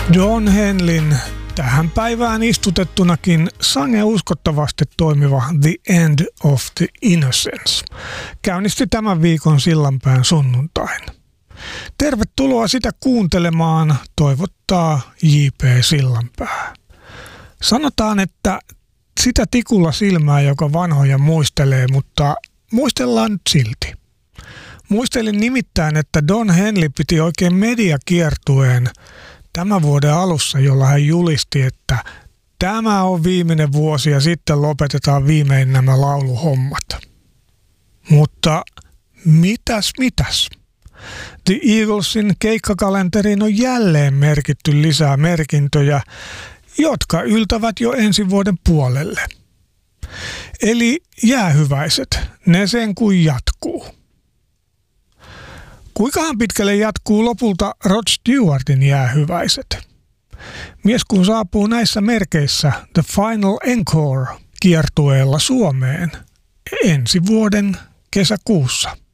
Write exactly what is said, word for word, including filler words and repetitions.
Don Henleyn tähän päivään istutettunakin sangen uskottavasti toimiva The End of the Innocence käynnisti tämän viikon Sillanpään sunnuntain. Tervetuloa sitä kuuntelemaan, toivottaa J P Sillanpää. Sanotaan, että sitä tikulla silmää, joka vanhoja muistelee, mutta muistellaan nyt silti. Muistelin nimittäin, että Don Henley piti oikein mediakiertueen tämän vuoden alussa, jolla hän julisti, että tämä on viimeinen vuosi ja sitten lopetetaan viimein nämä lauluhommat. Mutta mitäs mitäs? The Eaglesin keikkakalenteriin on jälleen merkitty lisää merkintöjä, jotka yltävät jo ensi vuoden puolelle. Eli jäähyväiset, ne sen kuin jatkuu. Kuinkahan pitkälle jatkuu lopulta Rod Stewartin jäähyväiset? Mies kun saapuu näissä merkeissä The Final Encore -kiertueella Suomeen ensi vuoden kesäkuussa.